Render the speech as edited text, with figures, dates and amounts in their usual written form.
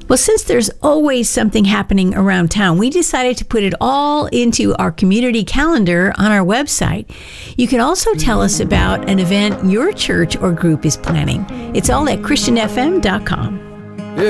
Well, since there's always something happening around town, we decided to put it all into our community calendar on our website. You can also tell us about an event your church or group is planning. It's all at christianfm.com.